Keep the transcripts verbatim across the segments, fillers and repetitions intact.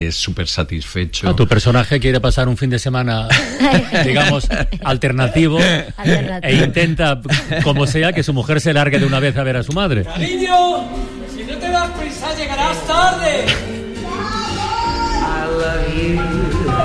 es súper satisfecho. Ah, tu personaje quiere pasar un fin de semana, digamos, alternativo, alternativo, e intenta, como sea, que su mujer se largue de una vez a ver a su madre. ¡Cariño! Si no te das prisa, llegarás tarde. I love you.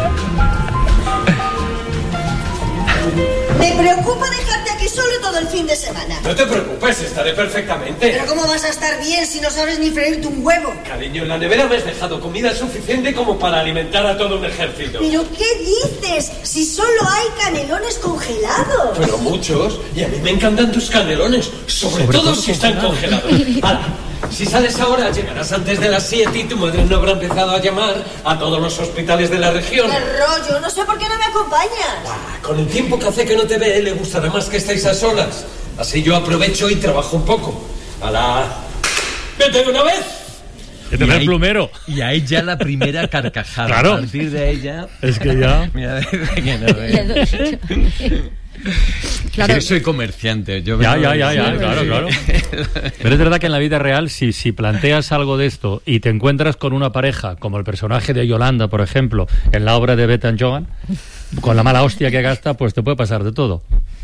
Me preocupa dejarte aquí solo todo el fin de semana. No te preocupes, estaré perfectamente. ¿Pero cómo vas a estar bien si no sabes ni freírte un huevo? Cariño, en la nevera me has dejado comida suficiente como para alimentar a todo un ejército. ¿Pero qué dices? Si solo hay canelones congelados. Pero muchos, y a mí me encantan tus canelones, sobre, sobre todo, todo si están congelados. Ahora, si sales ahora, llegarás antes de las siete y tu madre no habrá empezado a llamar a todos los hospitales de la región. ¡Qué rollo! No sé por qué no me acompañas. Ah, con el tiempo que hace que no te ve, le gustará más que estéis a solas. Así yo aprovecho y trabajo un poco. ¡Hala! ¡Vete de una vez! Que te ve el plumero. Y ahí ya la primera carcajada. Claro. A partir de ella... Es que ya... Mira, que no ve. Claro. Yo soy comerciante. Yo ya, ya, ya, ya, claro, claro. Pero es verdad que en la vida real, si, si planteas algo de esto y te encuentras con una pareja, como el personaje de Yolanda, por ejemplo, en la obra de Beth and Joan, con la mala hostia que gasta, pues te puede pasar de todo.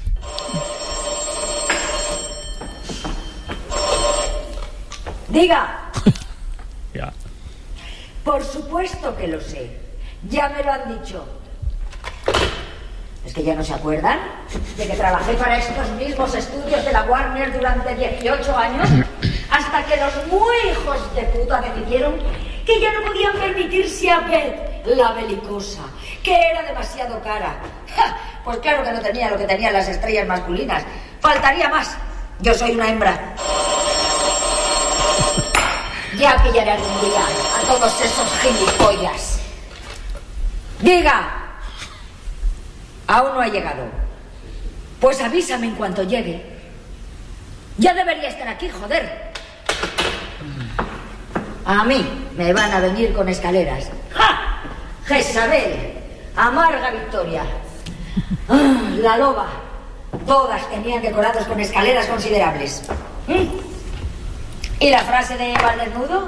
Diga. Ya. Por supuesto que lo sé. Ya me lo han dicho. ¿Es que ya no se acuerdan de que trabajé para estos mismos estudios de la Warner durante dieciocho años? Hasta que los muy hijos de puta decidieron que ya no podían permitirse a Beth, la belicosa, que era demasiado cara. ¡Ja! Pues claro que no tenía lo que tenían las estrellas masculinas. Faltaría más. Yo soy una hembra. Ya pillaré algún día a todos esos gilipollas. Diga. Aún no ha llegado. Pues avísame en cuanto llegue. Ya debería estar aquí, joder. A mí me van a venir con escaleras. ¡Ja! Jezabel, Amarga Victoria, ah, la Loba. Todas tenían decorados con escaleras considerables. ¿Mm? ¿Y la frase de Valdernudo?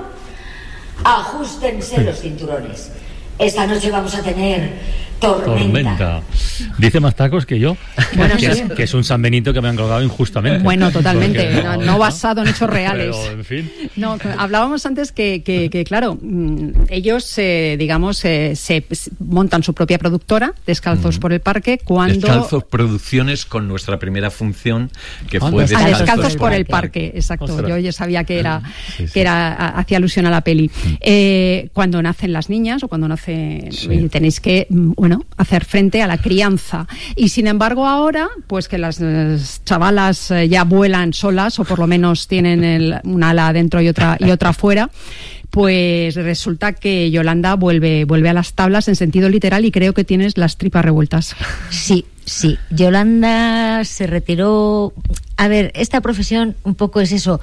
Ajústense los cinturones. Esta noche vamos a tener tormenta. Tormenta. Dice más tacos que yo. Bueno, que, sí. es, que es un sanbenito que me han colgado injustamente. Bueno, totalmente. Porque, no, no basado en hechos reales. Pero, en fin. No, hablábamos antes que, que, que claro, ellos, eh, digamos, eh, se montan su propia productora, Descalzos mm. por el Parque, cuando... Descalzos Producciones, con nuestra primera función, que ah, fue Descalzos, Descalzos, Descalzos por el Parque. Parque, exacto. Ostras. Yo ya sabía que era, sí, sí. que era hacía alusión a la peli. Mm. Eh, cuando nacen las niñas o cuando nace, sí. tenéis que, bueno, hacer frente a la crianza. Y sin embargo ahora, pues que las eh, chavalas eh, ya vuelan solas o por lo menos tienen el, una ala adentro y otra y otra afuera, pues resulta que Yolanda vuelve vuelve a las tablas en sentido literal y creo que tienes las tripas revueltas. Sí, sí. Yolanda se retiró. A ver, esta profesión un poco es eso.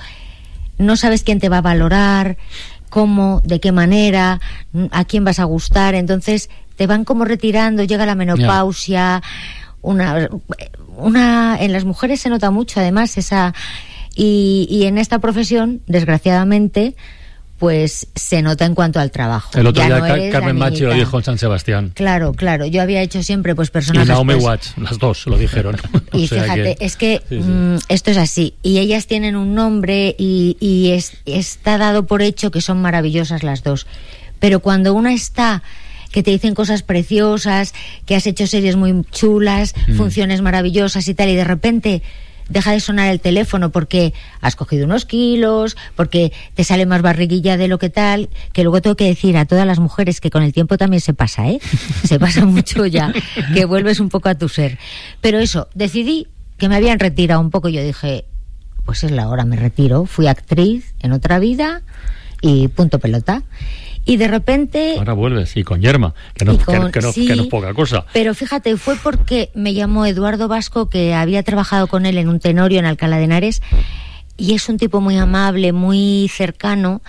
No sabes quién te va a valorar, cómo, de qué manera, a quién vas a gustar. Entonces te van como retirando, llega la menopausia, una, una, en las mujeres se nota mucho además esa, y, y en esta profesión, desgraciadamente, pues se nota en cuanto al trabajo. El otro ya día no Car- Carmen Machi lo dijo en San Sebastián. Claro, claro, yo había hecho siempre pues personajes... Y Naomi pues, Watts, las dos lo dijeron. y o sea fíjate, que... es que sí, sí. Mmm, esto es así, y ellas tienen un nombre y, y es, está dado por hecho que son maravillosas las dos, pero cuando una está... que te dicen cosas preciosas, que has hecho series muy chulas, mm. funciones maravillosas y tal, y de repente deja de sonar el teléfono porque has cogido unos kilos, porque te sale más barriguilla de lo que tal, que luego tengo que decir a todas las mujeres que con el tiempo también se pasa, ¿eh? Se pasa mucho ya, que vuelves un poco a tu ser. Pero eso, decidí que me habían retirado un poco, yo dije, pues es la hora, me retiro, fui actriz en otra vida y punto pelota. Y de repente... Ahora vuelves, y con Yerma, que no, con, que, que, no, sí, que no es poca cosa. Pero fíjate, fue porque me llamó Eduardo Vasco, que había trabajado con él en un Tenorio en Alcalá de Henares, y es un tipo muy amable, muy cercano,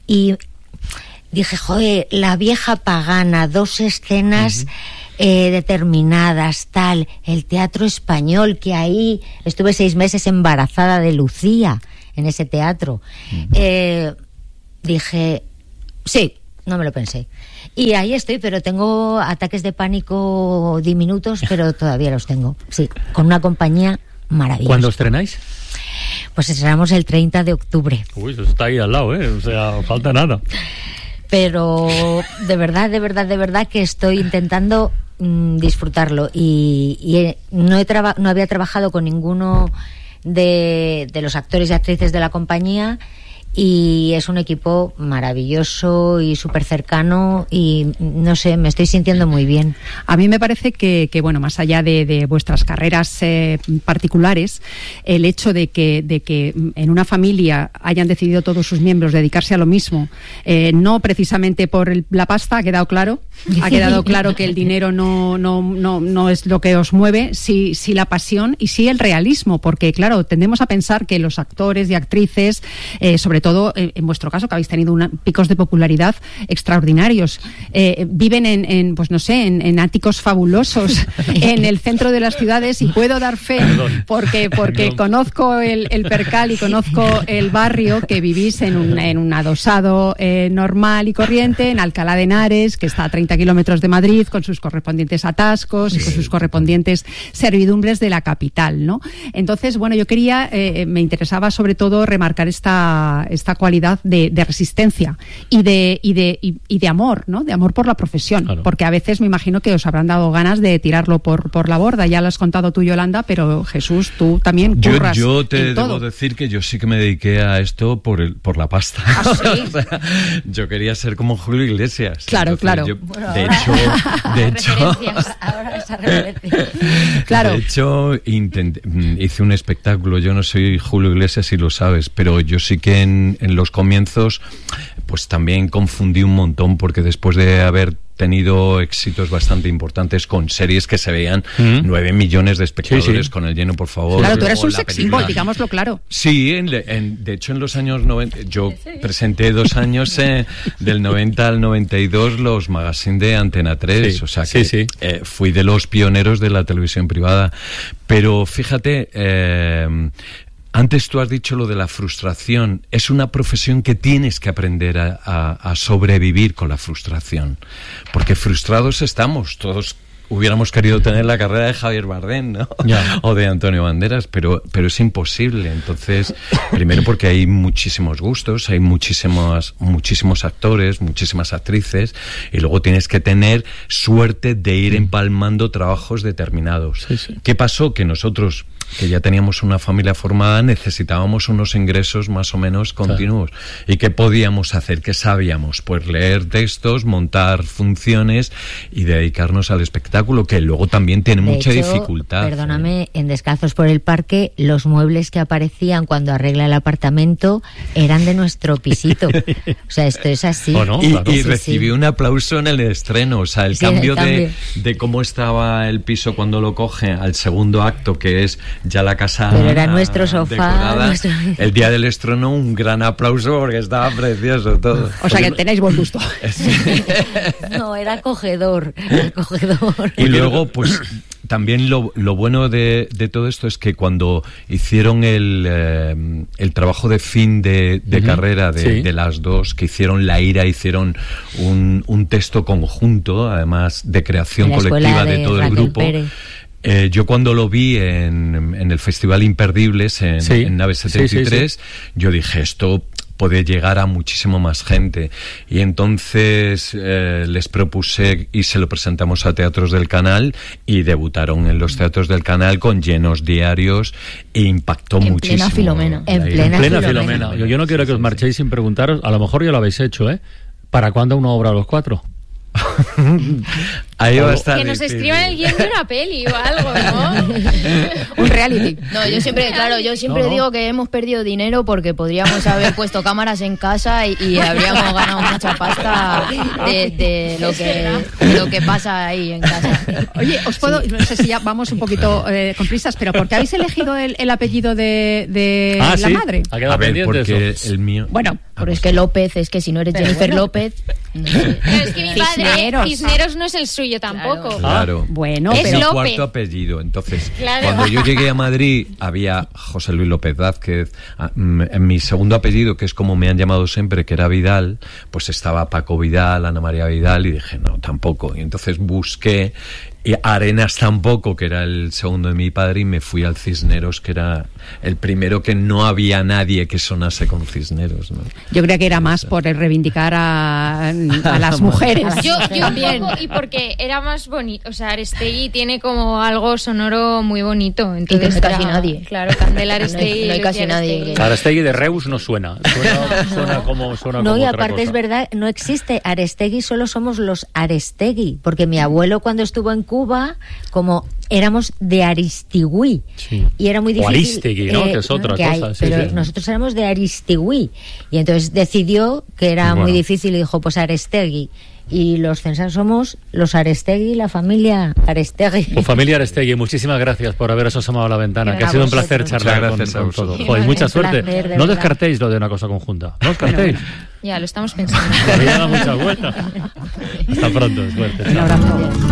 y dije, joder, la vieja pagana, dos escenas... Uh-huh. Eh, determinadas, tal, el teatro español, que ahí estuve seis meses embarazada de Lucía, en ese teatro. Uh-huh. Eh, dije, sí, no me lo pensé. Y ahí estoy, pero tengo ataques de pánico diminutos, pero todavía los tengo. Sí, con una compañía maravillosa. ¿Cuándo estrenáis? Pues estrenamos el treinta de octubre. Uy, eso está ahí al lado, ¿eh? O sea, falta nada. Pero de verdad, de verdad, de verdad que estoy intentando mmm, disfrutarlo. Y, y he, no, he traba, no había trabajado con ninguno de, de los actores y actrices de la compañía. Y es un equipo maravilloso y súper cercano y, no sé, me estoy sintiendo muy bien. A mí me parece que, que bueno, más allá de, de vuestras carreras eh, particulares, el hecho de que, de que en una familia hayan decidido todos sus miembros dedicarse a lo mismo, eh, no precisamente por el, la pasta, ha quedado claro, ha quedado claro que el dinero no, no, no, no es lo que os mueve, sí, sí la pasión y sí el realismo, porque claro, tendemos a pensar que los actores y actrices, eh, sobre todo todo en vuestro caso, que habéis tenido una, picos de popularidad extraordinarios, eh, viven en, en, pues no sé, en, en áticos fabulosos en el centro de las ciudades, y puedo dar fe porque porque conozco el, el percal y conozco el barrio, que vivís en un, en un adosado eh, normal y corriente en Alcalá de Henares, que está a treinta kilómetros de Madrid, con sus correspondientes atascos y con sus correspondientes servidumbres de la capital, ¿no? Entonces, bueno, yo quería, eh, me interesaba sobre todo remarcar esta esta cualidad de, de resistencia y de y de y, y de amor, ¿no? De amor por la profesión, claro. Porque a veces me imagino que os habrán dado ganas de tirarlo por por la borda. Ya lo has contado tú, Yolanda, pero Jesús, tú también curras. Yo, yo te en debo todo. decir que yo sí que me dediqué a esto por el por la pasta. ¿Ah, sí? O sea, yo quería ser como Julio Iglesias. Claro, Entonces, claro. Yo, Bueno, de ahora, hecho, de hecho, ahora esa referencia. Claro. De hecho, intenté, hice un espectáculo. Yo no soy Julio Iglesias, si lo sabes, pero yo sí que en, en los comienzos, pues también confundí un montón, porque después de haber tenido éxitos bastante importantes con series que se veían mm. nueve millones de espectadores, sí, sí. Con El lleno, por favor. Claro, tú eres un sex symbol, digámoslo claro. Sí, en, en, de hecho en los años noventa, yo presenté dos años eh, del noventa al noventa y dos los magazines de Antena tres, sí, o sea que sí, sí. Eh, fui de los pioneros de la televisión privada. Pero fíjate, eh, antes tú has dicho lo de la frustración. Es una profesión que tienes que aprender a, a, a sobrevivir con la frustración. Porque frustrados estamos. Todos hubiéramos querido tener la carrera de Javier Bardem, ¿no? Yeah. O de Antonio Banderas, pero, pero es imposible. Entonces, primero porque hay muchísimos gustos, hay muchísimos, muchísimos actores, muchísimas actrices, y luego tienes que tener suerte de ir empalmando trabajos determinados. Sí, sí. ¿Qué pasó? Que nosotros, que ya teníamos una familia formada, necesitábamos unos ingresos más o menos continuos. Claro. ¿Y qué podíamos hacer? ¿Qué sabíamos? Pues leer textos, montar funciones y dedicarnos al espectáculo, que luego también tiene de mucha hecho, dificultad. Perdóname, ¿eh? En Descalzos por el Parque, los muebles que aparecían cuando arregla el apartamento eran de nuestro pisito. O sea, esto es así. ¿O no? Y, claro. y sí, recibí sí. un aplauso en el estreno. O sea, el sí, cambio, el cambio. De, de cómo estaba el piso cuando lo coge al segundo acto, que es ya la casa Pero era nuestro sofá. Decorada. Nuestro... El día del estreno, un gran aplauso porque estaba precioso todo. O sea, que tenéis buen gusto. No, era acogedor. Era acogedor. Y luego, pues, también lo, lo bueno de, de todo esto es que cuando hicieron el, eh, el trabajo de fin de, de uh-huh. carrera de, sí. de las dos, que hicieron La Ira, hicieron un, un texto conjunto, además de creación colectiva de, de todo Raquel el grupo. Eh, yo cuando lo vi en, en el Festival Imperdibles, en, sí. en Nave setenta y tres, sí, sí, sí. yo dije, esto puede llegar a muchísimo más gente. Y entonces eh, les propuse y se lo presentamos a Teatros del Canal, y debutaron en los Teatros del Canal con llenos diarios e impactó en muchísimo. Plena Filomena. En plena, plena, plena Filomena. Filomena. Yo, yo no quiero que os marchéis sin preguntaros, a lo mejor ya lo habéis hecho, ¿eh? ¿Para cuándo una obra a los cuatro? Ahí va a estar que nos difícil. escriban el guión de una peli o algo, ¿no? Un reality. No, yo siempre, claro, yo siempre no, no. digo que hemos perdido dinero porque podríamos haber puesto cámaras en casa y, y habríamos ganado mucha pasta de, de, lo que, de lo que pasa ahí en casa. Oye, os puedo, sí. no sé si ya vamos un poquito eh, con prisas, pero ¿por qué habéis elegido el, el apellido de, de ah, la ¿sí? madre? Ha quedado a ver, pendiente porque eso. el mío... Bueno, Porque es que López, es que si no eres Jennifer bueno. López... No sé. Pero es que mi padre, Cisneros, Cisneros no es el suyo tampoco. Claro, claro. Bueno, es pero... el cuarto apellido. Entonces, claro. cuando yo llegué a Madrid, había José Luis López Vázquez. En mi segundo apellido, que es como me han llamado siempre, que era Vidal, pues estaba Paco Vidal, Ana María Vidal, y dije, no, tampoco. Y entonces busqué... Y Arenas tampoco, que era el segundo de mi padre, y me fui al Cisneros, que era el primero que no había nadie que sonase con Cisneros, ¿no? Yo creo que era más por el reivindicar a, a las mujeres. Yo, yo un poco, y porque era más bonito, o sea, Arestegui tiene como algo sonoro muy bonito. Entonces, y no hay casi nadie. Claro, Candela Arestegui. No hay, no hay casi nadie. Que... Arestegui de Reus no suena, suena, suena como suena No, como y otra aparte cosa. Es verdad, no existe Arestegui, solo somos los Arestegui, porque mi abuelo cuando estuvo en Cuba Cuba, como éramos de Aristigüí, sí. y era muy difícil. O Aristegui, ¿no? Eh, que es otra que cosa. Hay, sí, pero sí. nosotros éramos de Aristigüí, y entonces decidió que era bueno. muy difícil y dijo, pues Arestegui. Y los censados somos los Arestegui, la familia Arestegui. Pues familia Arestegui, muchísimas gracias por haberos asomado a la ventana, que ha sido un placer charlar con, con todos. Joder, mucha suerte. Placer, de no verdad. descartéis lo de una cosa conjunta. No descartéis. Ya, lo estamos pensando. Me da muchas vueltas. Hasta pronto, suerte. Un abrazo.